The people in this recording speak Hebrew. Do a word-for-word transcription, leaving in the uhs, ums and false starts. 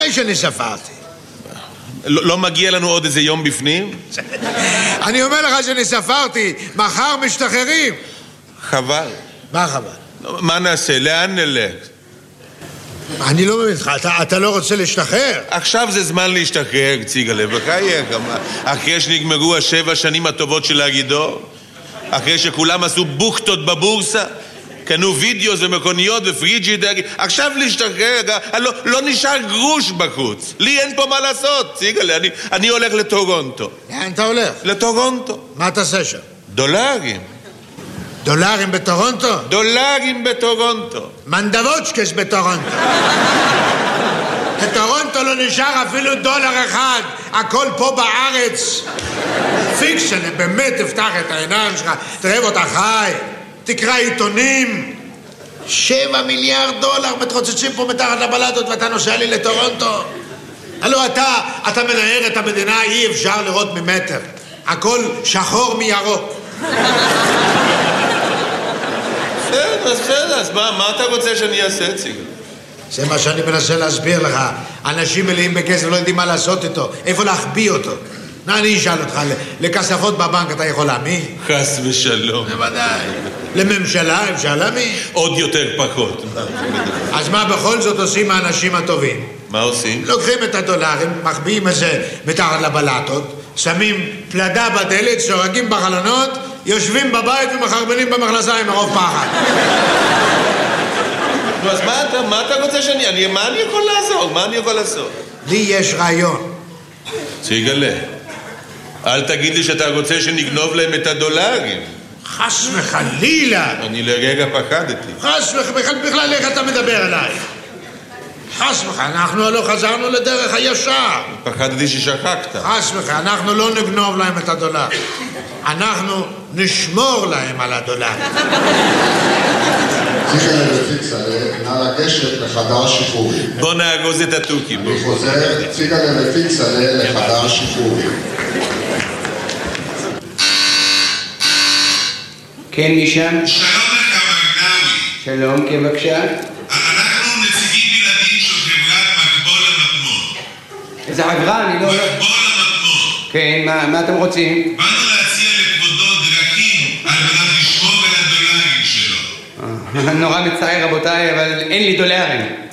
ודאי שאני ספרתי. לא, לא מגיע לנו עוד איזה יום בפנים? אני אומר לך שאני ספרתי, מחר משתחררים. חבל. מה חבל? מה נעשה? לאן נלך? אני לא מבין לך, אתה, אתה לא רוצה להשתחרר? עכשיו זה זמן להשתחרר, ציגלה, בחייך. אחרי שנגמרו השבע שנים הטובות של הגידור, אחרי שכולם עשו בוכטות בבורסה, קנו וידאוס ומכוניות ופריג'ידר, עכשיו להשתחרר, לא, לא נשאר גרוש בחוץ. לי אין פה מה לעשות, ציגלה, אני, אני הולך לטורונטו. לאן אתה הולך? לטורונטו. מה תעשה שם? דולרים. דולרים בטורונטו? דולרים בטורונטו. מנדבוצ'קס בטורונטו. בטורונטו לא נשאר אפילו דולר אחד, הכל פה בארץ. פיקשן, באמת תפתח את העיניים שלך, תראה אותה חי, תקרא עיתונים. שבע מיליארד דולר מתרוצצים פה מתחת לבלטות ואתה נוסע לי לטורונטו. הלו אתה, אתה מנהר את המדינה, אי אפשר לראות ממטר. הכל שחור מירוק. בסדר, בסדר, אז מה, מה אתה רוצה שאני אעשה, ציגל? זה מה שאני מנסה להסביר לך. אנשים מלאים בכסף לא יודעים מה לעשות איתו, איפה להחביא אותו. אני אשאל אותך, לכספות בבנק אתה יכול להאמין? חס ושלום. בוודאי. לממשלה אפשר להאמין? עוד יותר פחות. אז מה בכל זאת עושים האנשים הטובים? מה עושים? לוקחים את הדולרים, מחביאים את זה מתחת לבלטות, שמים פלדה בדלת, שורקים בחלונות, יושבים בבית ומחרבנים במכנסיים מרוב פחד. נו, אז מה אתה, מה אתה רוצה שאני... אני, מה אני יכול לעזור? מה אני יכול לעשות? לי יש רעיון. ציגלה, אל תגיד לי שאתה רוצה שנגנוב להם את הדולרים. חס וחלילה. אני לרגע פחדתי. חס וחלילה, בכלל איך אתה מדבר אליי? חס וחלילה, אנחנו לא חזרנו לדרך הישר. פחדתי ששכחת. חס וחלילה, אנחנו לא נגנוב להם את הדולר. אנחנו נשמור להם על הדולר. ציגלה ופיקסלה, נא לגשת לחדר השחרורים. בוא נאגוז את התוכי. אני חוזר, ציגלה ופיקסלה לחדר השחרורים. כן, משם? שלום לך, מגנאווי. שלום, כן, בבקשה. אנחנו נציגים בלעדיים של חברת מקבול המטמון. איזה חברה? אני לא... מקבול המטמון. כן, מה, מה אתם רוצים? באנו להציע לכבודו דרכים על מנת לשמור על הדולרים שלו. נורא מצער, רבותיי, אבל אין לי דולרים.